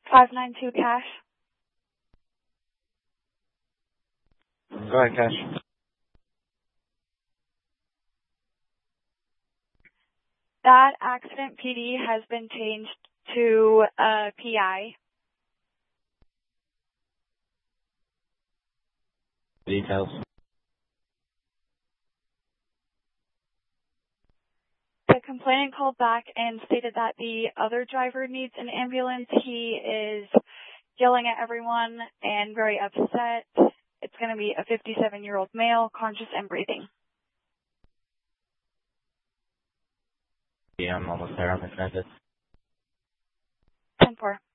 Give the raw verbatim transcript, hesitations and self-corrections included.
five nine two Cash. Go ahead, Cash. That accident P D has been changed to uh, P I. Details. The complainant called back and stated that the other driver needs an ambulance. He is yelling at everyone and very upset. It's going to be a fifty-seven-year-old male, conscious and breathing. Yeah, I'm almost there. I'm in transit. ten four.